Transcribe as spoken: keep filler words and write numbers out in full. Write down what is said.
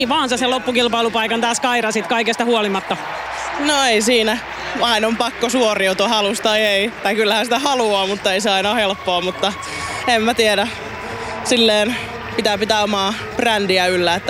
Vaan sä sen loppukilpailupaikan taas kairasit kaikesta huolimatta. No ei siinä. Aina on pakko suoriutua, halusta tai ei. Tai kyllähän sitä haluaa, mutta ei se aina ole helppoa. Mutta en mä tiedä. Silleen pitää pitää omaa brändiä yllä, että